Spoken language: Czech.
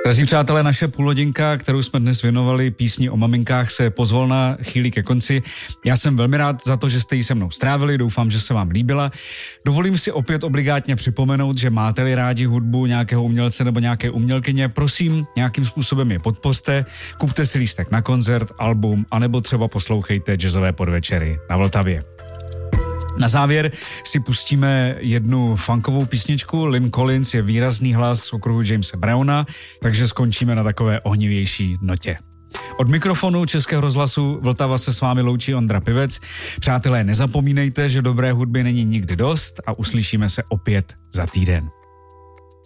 Drazí přátelé, naše půlhodinka, kterou jsme dnes věnovali písni o maminkách, se pozvolna chýlí ke konci. Já jsem velmi rád za to, že jste ji se mnou strávili, doufám, že se vám líbila. Dovolím si opět obligátně připomenout, že máte-li rádi hudbu nějakého umělce nebo nějaké umělkyně, prosím, nějakým způsobem je podpořte, kupte si lístek na koncert, album, anebo třeba poslouchejte jazzové podvečery na Vltavě. Na závěr si pustíme jednu funkovou písničku. Lynn Collins je výrazný hlas z okruhu Jamesa Browna, takže skončíme na takové ohnivější notě. Od mikrofonu Českého rozhlasu Vltava se s vámi loučí Ondra Pivec. Přátelé, nezapomínejte, že dobré hudby není nikdy dost a uslyšíme se opět za týden.